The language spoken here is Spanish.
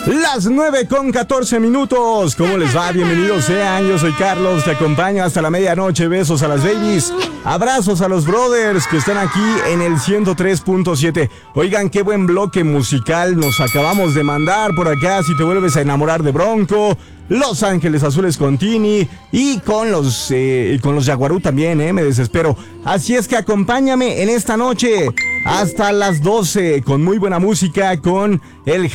Las 9:14. ¿Cómo les va? Bienvenidos sean. Yo soy Carlos, te acompaño hasta la medianoche. Besos a las babies, abrazos a los brothers que están aquí en el 103.7. Oigan, qué buen bloque musical nos acabamos de mandar por acá. Si te vuelves a enamorar de Bronco, Los Ángeles Azules con Tini y con los Yaguarú también, me desespero. Así es que acompáñame en esta noche hasta las 12 con muy buena música, con el